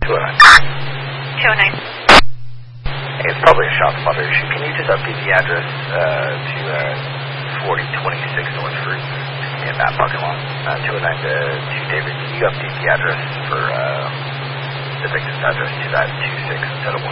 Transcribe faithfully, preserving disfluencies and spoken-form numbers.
two oh nine. two oh nine. Hey, it's probably a shop mother issue. Can you just update the address uh, to uh, forty twenty-six North Fruit in that parking lot? Uh, two oh nine to two David. Can you update the address for uh, the victim's address to that two six instead of one?